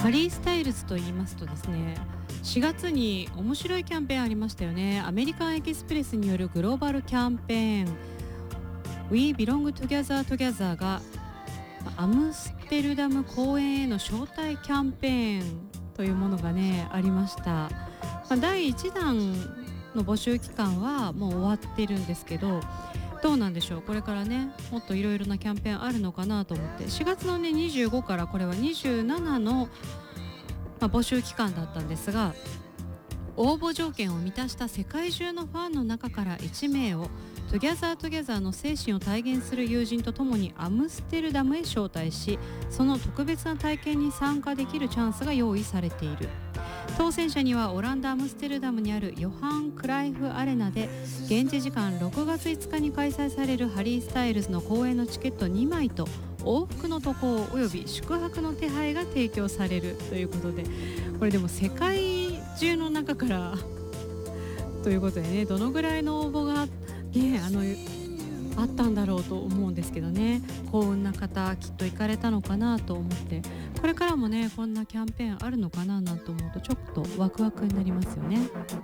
ハリー・スタイルズと言いますとですね、4月に面白いキャンペーンありましたよね。アメリカンエキスプレスによるグローバルキャンペーン We Belong Together Together がアムステルダム公演への招待キャンペーンというものがねありました。第1弾の募集期間はもう終わってるんですけど、どうなんでしょう。これからねもっといろいろなキャンペーンあるのかなと思って、4月のね25からこれは27の、募集期間だったんですが、応募条件を満たした世界中のファンの中から1名をトゥギャザートゥギャザーの精神を体現する友人と共にアムステルダムへ招待し、その特別な体験に参加できるチャンスが用意されている。当選者にはオランダ・アムステルダムにあるヨハン・クライフ・アレナで現地時間6月5日に開催されるハリー・スタイルズの公演のチケット2枚と往復の渡航および宿泊の手配が提供されるということで、これでも世界中の中からということでね、どのぐらいの応募が、あったんだろうと思うんですけどね、幸運な方きっと行かれたのかなと思って、これからもねこんなキャンペーンあるのかななんて思うとちょっとワクワクになりますよね。